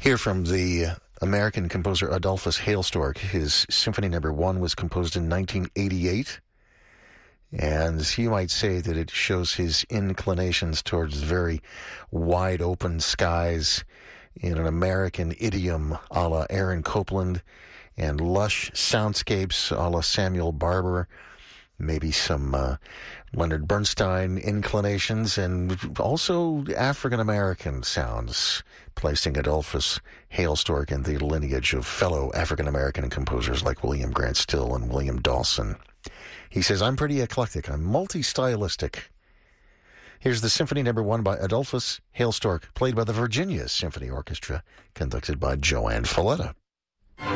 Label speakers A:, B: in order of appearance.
A: Here from the American composer Adolphus Hailstork. His Symphony No. 1 was composed in 1988. And you might say that it shows his inclinations towards very wide open skies in an American idiom a la Aaron Copland and lush soundscapes a la Samuel Barber. Maybe some Leonard Bernstein inclinations and also African-American sounds, placing Adolphus Hailstork in the lineage of fellow African-American composers like William Grant Still and William Dawson. He says, I'm pretty eclectic. I'm multi-stylistic. Here's the Symphony No. 1 by Adolphus Hailstork, played by the Virginia Symphony Orchestra, conducted by Joanne Falletta.